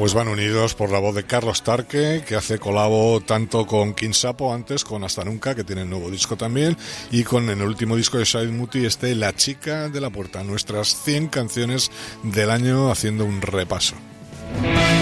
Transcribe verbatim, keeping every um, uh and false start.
pues van unidos por la voz de Carlos Tarque, que hace colabo tanto con King Sapo antes, con Hasta Nunca, que tiene el nuevo disco también, y con en el último disco de Shahid Muti este La Chica de la Puerta, nuestras cien canciones del año, haciendo un repaso.